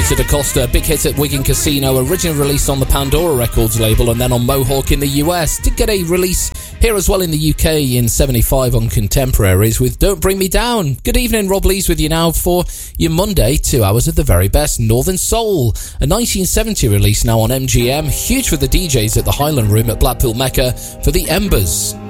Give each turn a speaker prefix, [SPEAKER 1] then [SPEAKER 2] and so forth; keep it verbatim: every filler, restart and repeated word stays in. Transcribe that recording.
[SPEAKER 1] Peter DaCosta, big hit at Wigan Casino, originally released on the Pandora Records label and then on Mohawk in the U S. Did get a release here as well in the U K in seventy-five on Contemporaries with Don't Bring Me Down. Good evening, Rob Lees with you now for your Monday, two hours of the very best Northern Soul. A nineteen seventy release now on M G M, huge for the D Js at the Highland Room at Blackpool Mecca for the Embers.